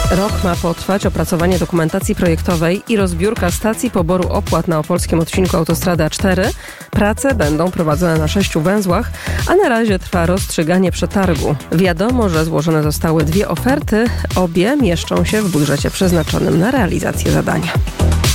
Rok ma potrwać opracowanie dokumentacji projektowej i rozbiórka stacji poboru opłat na opolskim odcinku autostrady A4. Prace będą prowadzone na 6 węzłach, a na razie trwa rozstrzyganie przetargu. Wiadomo, że złożone zostały 2 oferty. Obie mieszczą się w budżecie przeznaczonym na realizację zadania.